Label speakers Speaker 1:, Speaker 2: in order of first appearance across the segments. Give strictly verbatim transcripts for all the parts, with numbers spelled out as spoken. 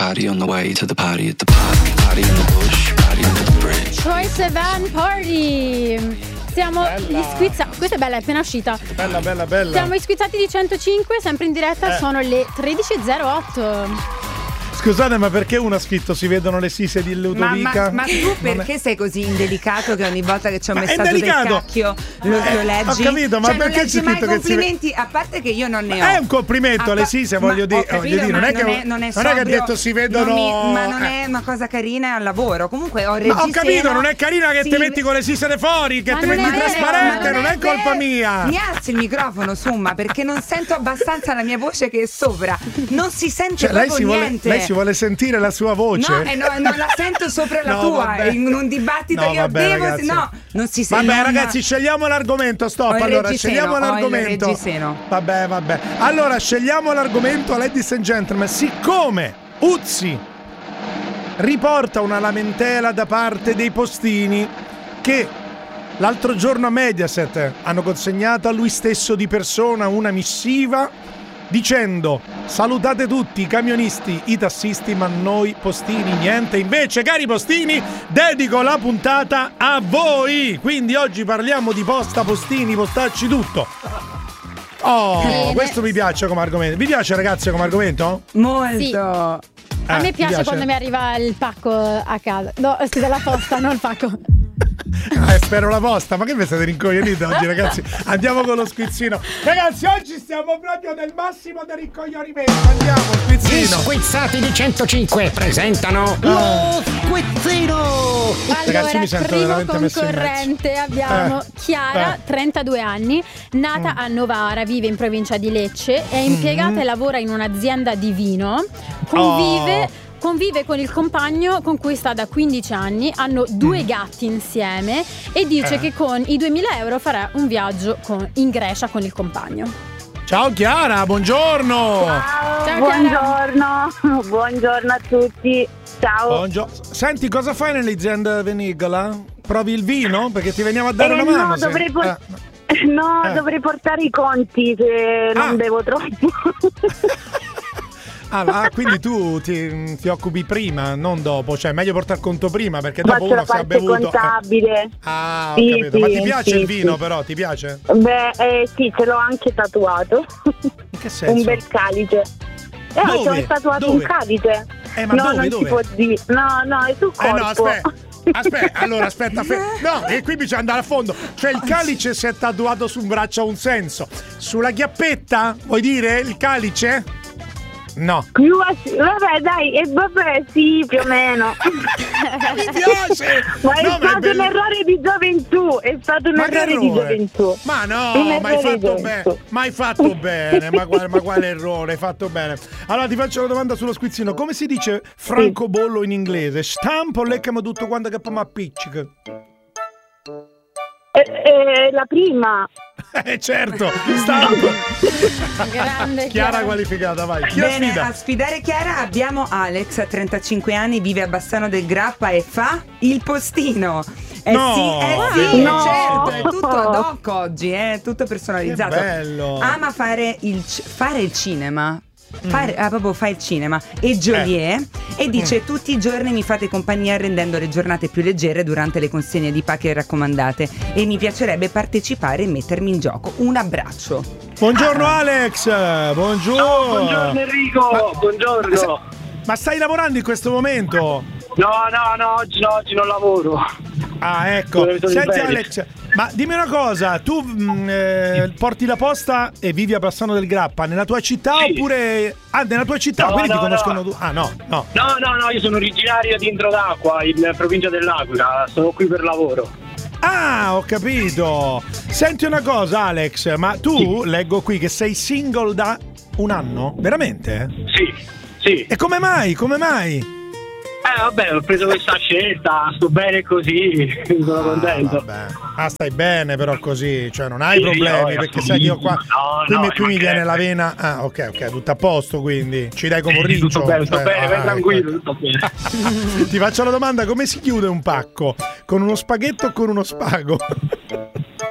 Speaker 1: party on the way to the party at the park, party in the bush, party under the bridge.
Speaker 2: Choice Van Party. Siamo gli squizzati. Questa è bella, è appena uscita.
Speaker 3: Bella, bella, bella.
Speaker 2: Siamo gli squizzati di centocinque, sempre in diretta,
Speaker 3: eh.
Speaker 2: sono le tredici e zero otto.
Speaker 3: Scusate, ma perché uno ha scritto si vedono le sise di Ludovica?
Speaker 4: Ma, ma, ma tu perché
Speaker 3: è...
Speaker 4: sei così indelicato che ogni volta che c'è un
Speaker 3: ma
Speaker 4: messaggio del cacchio lo,
Speaker 3: eh,
Speaker 4: lo leggi?
Speaker 3: Ho capito, ma
Speaker 4: cioè,
Speaker 3: perché c'è scritto che
Speaker 4: complimenti,
Speaker 3: si...
Speaker 4: a parte che io non ne ho.
Speaker 3: È un complimento alle sise, voglio dire.
Speaker 4: Capito,
Speaker 3: voglio dire non, è che,
Speaker 4: non, è, non, è
Speaker 3: non è che ha detto si vedono.
Speaker 4: Non mi, ma non
Speaker 3: eh.
Speaker 4: è una cosa carina al lavoro. Comunque ho
Speaker 3: Ma ho capito, non è carina che
Speaker 4: sì,
Speaker 3: ti metti con le sise da fuori, che
Speaker 4: ma
Speaker 3: ti
Speaker 4: non
Speaker 3: metti
Speaker 4: è
Speaker 3: trasparente,
Speaker 4: vero,
Speaker 3: non è colpa mia.
Speaker 4: Mi alzi il microfono, Summa, perché non sento abbastanza la mia voce che è sopra. Non si sente
Speaker 3: cioè,
Speaker 4: proprio
Speaker 3: lei si vuole,
Speaker 4: niente.
Speaker 3: lei si vuole sentire la sua voce?
Speaker 4: No, eh, no, non la sento sopra la
Speaker 3: no,
Speaker 4: tua.
Speaker 3: Vabbè.
Speaker 4: In un dibattito
Speaker 3: no,
Speaker 4: io
Speaker 3: vabbè,
Speaker 4: devo.
Speaker 3: ragazzi.
Speaker 4: No, non si sente.
Speaker 3: Vabbè,
Speaker 4: non...
Speaker 3: ragazzi, scegliamo l'argomento. Stop.
Speaker 4: Ho il
Speaker 3: allora,
Speaker 4: reggiseno,
Speaker 3: scegliamo
Speaker 4: ho
Speaker 3: l'argomento.
Speaker 4: il reggiseno.
Speaker 3: Vabbè, vabbè. Allora, scegliamo l'argomento, ladies and gentlemen. Siccome Uzzi riporta una lamentela da parte dei postini che l'altro giorno a Mediaset hanno consegnato a lui stesso di persona una missiva dicendo: salutate tutti i camionisti, i tassisti, ma noi postini niente. Invece, cari postini, dedico la puntata a voi. Quindi oggi parliamo di posta, postini, postacci, tutto. Oh,
Speaker 2: Bene.
Speaker 3: Questo mi piace come argomento. Vi piace, ragazzi, come argomento?
Speaker 4: Molto.
Speaker 2: Sì. A
Speaker 3: Eh,
Speaker 2: me
Speaker 3: ti
Speaker 2: piace,
Speaker 3: piace?
Speaker 2: quando mi arriva il pacco a casa. No, scusa, la posta, non il pacco.
Speaker 3: Eh, spero la posta. Ma che vi siete rincoglioniti oggi, ragazzi? Andiamo con lo squizzino. Ragazzi, oggi stiamo proprio nel massimo del rincoglionimento. Andiamo,
Speaker 5: Gli
Speaker 3: squizzino.
Speaker 5: squizzati di centocinque presentano lo squizzino.
Speaker 3: Ragazzi,
Speaker 2: Allora,
Speaker 3: mi sento
Speaker 2: primo
Speaker 3: veramente messo in
Speaker 2: concorrente abbiamo
Speaker 3: Eh,
Speaker 2: Chiara,
Speaker 3: eh.
Speaker 2: trentadue anni, nata
Speaker 3: Mm.
Speaker 2: a Novara, vive in provincia di Lecce, è impiegata
Speaker 3: Mm.
Speaker 2: e lavora in un'azienda di vino, convive...
Speaker 3: Oh.
Speaker 2: Convive con il compagno con cui sta da quindici anni, hanno due gatti insieme e dice
Speaker 3: Eh.
Speaker 2: che con i duemila euro farà un viaggio con- in Grecia con il compagno.
Speaker 3: Ciao Chiara, buongiorno.
Speaker 2: Ciao, Chiara.
Speaker 6: Buongiorno, buongiorno a tutti. Ciao.
Speaker 3: Buongiorno. Senti, cosa fai nell'azienda vinicola? Provi il vino? Perché ti veniamo a dare
Speaker 6: Eh,
Speaker 3: una mano.
Speaker 6: no,
Speaker 3: se-
Speaker 6: dovrei por-
Speaker 3: eh.
Speaker 6: No,
Speaker 3: Eh.
Speaker 6: dovrei portare i conti se non
Speaker 3: Ah.
Speaker 6: bevo troppo.
Speaker 3: Ah, ah, quindi tu ti, ti occupi prima, non dopo. Cioè, è meglio portare il conto prima, perché dopo
Speaker 6: Faccio
Speaker 3: uno
Speaker 6: la
Speaker 3: si è
Speaker 6: parte
Speaker 3: bevuto. eh.
Speaker 6: contabile.
Speaker 3: Ah, ho
Speaker 6: Sì,
Speaker 3: capito.
Speaker 6: sì,
Speaker 3: Ma ti piace
Speaker 6: sì,
Speaker 3: il vino,
Speaker 6: sì.
Speaker 3: però? Ti piace?
Speaker 6: Beh, eh, sì, ce l'ho anche tatuato.
Speaker 3: In che senso?
Speaker 6: Un bel calice. Eh,
Speaker 3: Dove?
Speaker 6: ci ho tatuato
Speaker 3: Dove?
Speaker 6: un calice.
Speaker 3: Eh, ma
Speaker 6: no,
Speaker 3: dove,
Speaker 6: non
Speaker 3: dove?
Speaker 6: si può dire. No, no, è sul
Speaker 3: Eh
Speaker 6: corpo.
Speaker 3: no, aspetta. Aspetta, allora aspetta, aspetta. No, e qui bisogna andare a fondo. Cioè il calice si è tatuato su un braccio ha un senso. Sulla chiappetta? Vuoi dire il calice? No.
Speaker 6: Più a- Vabbè, dai, e vabbè, sì, più o meno.
Speaker 3: Mi piace!
Speaker 6: Ma è
Speaker 3: No, ma è
Speaker 6: stato
Speaker 3: bello.
Speaker 6: un errore di gioventù. È stato un
Speaker 3: Ma che
Speaker 6: errore di
Speaker 3: errore?
Speaker 6: gioventù.
Speaker 3: Ma no,
Speaker 6: Un
Speaker 3: ma hai
Speaker 6: errore di
Speaker 3: fatto
Speaker 6: gioventù.
Speaker 3: bene. Ma hai fatto bene. Ma quale, ma quale errore? Hai fatto bene. Allora ti faccio una domanda sullo squizzino. Come si dice francobollo in inglese? Stampo o leccamo tutto quanto che poi mi appiccica?
Speaker 6: Eh, eh, la prima.
Speaker 3: Eh certo, stampo.
Speaker 2: Grande
Speaker 3: Chiara qualificata, vai. Chi la
Speaker 4: Bene,
Speaker 3: sfida?
Speaker 4: a sfidare Chiara abbiamo Alex, trentacinque anni, vive a Bassano del Grappa e fa il postino. Eh
Speaker 3: No.
Speaker 4: sì, eh sì,
Speaker 6: No.
Speaker 4: certo, è tutto ad hoc oggi, è tutto personalizzato.
Speaker 3: Che bello.
Speaker 4: Ama fare il, c- fare il cinema.
Speaker 3: Mm.
Speaker 4: Fare, ah, proprio fa il cinema e Joliet
Speaker 3: Eh.
Speaker 4: e dice tutti i giorni mi fate compagnia rendendo le giornate più leggere durante le consegne di pacche raccomandate e mi piacerebbe partecipare e mettermi in gioco. Un abbraccio.
Speaker 3: Buongiorno Alex. Buongiorno.
Speaker 7: Ciao, buongiorno Enrico,
Speaker 3: Ma-
Speaker 7: buongiorno.
Speaker 3: Ma stai lavorando in questo momento?
Speaker 7: No, no, no, oggi no, oggi non lavoro.
Speaker 3: Ah, ecco.
Speaker 7: Sono
Speaker 3: Senti
Speaker 7: liberi.
Speaker 3: Alex, ma dimmi una cosa, tu mh, eh, porti la posta e vivi a Bassano del Grappa nella tua città
Speaker 7: Sì.
Speaker 3: oppure ah, nella tua città,
Speaker 7: No,
Speaker 3: quindi ti
Speaker 7: no,
Speaker 3: conoscono
Speaker 7: no.
Speaker 3: tu. Ah, no, no.
Speaker 7: No, no, no, io sono originario di Introdacqua, in provincia dell'Aquila, sono qui per lavoro.
Speaker 3: Ah, ho capito. Senti una cosa Alex, ma tu leggo qui che sei single da un anno? Veramente?
Speaker 7: Sì, sì.
Speaker 3: E come mai? Come mai?
Speaker 7: Eh, vabbè, ho preso questa scelta, sto bene così, sono contento.
Speaker 3: Ah, vabbè. Ah, stai bene però così, cioè non hai
Speaker 7: Sì,
Speaker 3: problemi,
Speaker 7: no,
Speaker 3: perché sai che io qua
Speaker 7: no,
Speaker 3: qui,
Speaker 7: no,
Speaker 3: mi,
Speaker 7: ci
Speaker 3: qui mi viene la
Speaker 7: mancherebbe.
Speaker 3: vena. Ah, ok, ok, tutto a posto, quindi ci dai come un riccio.
Speaker 7: Tutto bene, sto
Speaker 3: cioè,
Speaker 7: bene, vai
Speaker 3: ah,
Speaker 7: tranquillo,
Speaker 3: ecco.
Speaker 7: tutto bene.
Speaker 3: Ti faccio la domanda, come si chiude un pacco? Con uno spaghetto o con uno spago?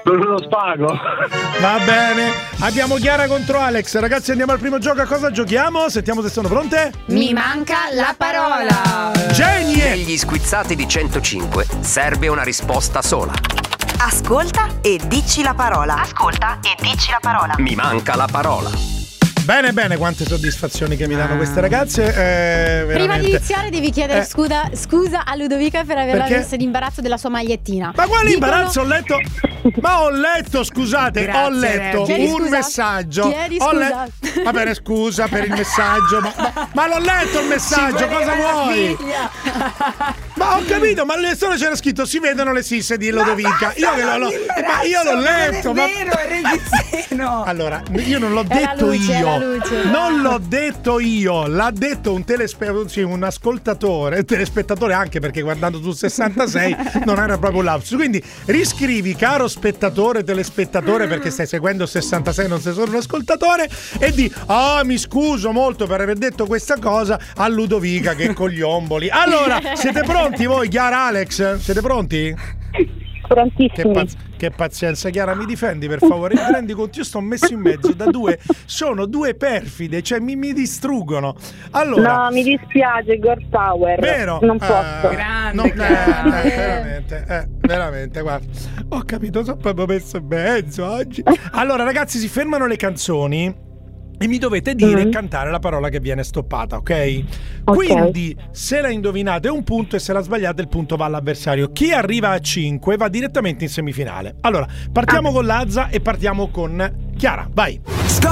Speaker 7: Con uno spago.
Speaker 3: Va bene, abbiamo Chiara contro Alex. Ragazzi, andiamo al primo gioco. A cosa giochiamo? Sentiamo se sono pronte.
Speaker 4: Mi manca la parola.
Speaker 3: Genie!
Speaker 8: Negli squizzati di centocinque serve una risposta sola.
Speaker 9: Ascolta e dici la parola. Ascolta e dici la parola.
Speaker 8: Mi manca la parola.
Speaker 3: Bene, bene, quante soddisfazioni che mi danno queste ragazze. Eh,
Speaker 2: Prima
Speaker 3: veramente.
Speaker 2: di iniziare devi chiedere
Speaker 3: Eh.
Speaker 2: scusa, scusa a Ludovica per averla
Speaker 3: Perché?
Speaker 2: messa l'imbarazzo della sua magliettina.
Speaker 3: Ma quale
Speaker 2: Dicono-
Speaker 3: imbarazzo? Ho letto. Ma ho letto, scusate,
Speaker 4: Grazie,
Speaker 3: ho letto
Speaker 2: Chiedi
Speaker 3: un
Speaker 2: scusa.
Speaker 3: messaggio.
Speaker 2: Chiedi
Speaker 3: Ho
Speaker 2: scusa.
Speaker 3: le- Va bene, scusa per il messaggio. Ma, ma- ma l'ho letto il messaggio, cosa vuoi? Ma ho capito, ma nelle storie c'era scritto si vedono le sisse di Lodovica. Io che l'ho, l'ho- ma io l'ho letto.
Speaker 4: Non
Speaker 3: Ma...
Speaker 4: è vero, è regizzino.
Speaker 3: Allora, io non l'ho
Speaker 2: È la
Speaker 3: detto
Speaker 2: luce, è la
Speaker 3: io.
Speaker 2: luce.
Speaker 3: Non l'ho detto io, l'ha detto un telespettatore, sì, un ascoltatore, telespettatore anche perché guardando sul sessantasei non era proprio un lapsus. Quindi riscrivi, caro spettatore, telespettatore, perché stai seguendo il sessantasei, non sei solo un ascoltatore, e di "Ah, mi scuso molto per aver detto questa cosa" a Ludovica che cogliomboli. Allora, siete pronti voi, Chiara, Alex? Siete pronti? Che,
Speaker 6: Prontissimi.
Speaker 3: paz- che pazienza, Chiara, mi difendi per favore. Ti rendi conto? Io sto messo in mezzo da due, sono due perfide, cioè mi, mi distruggono. Allora,
Speaker 6: No, mi dispiace, girl power.
Speaker 3: vero?
Speaker 6: Non
Speaker 3: Eh,
Speaker 6: posso.
Speaker 4: Grande,
Speaker 3: non- eh,
Speaker 4: grande.
Speaker 3: eh, veramente, eh, veramente, guarda. Ho capito, sono proprio messo in mezzo oggi. Allora, ragazzi, si fermano le canzoni e mi dovete dire e
Speaker 6: Mm.
Speaker 3: cantare la parola che viene stoppata, ok?
Speaker 6: Ok.
Speaker 3: Quindi, se la indovinate è un punto e se la sbagliate il punto va all'avversario. Chi arriva a cinque va direttamente in semifinale. Allora, partiamo con Lazza e partiamo con Chiara, vai.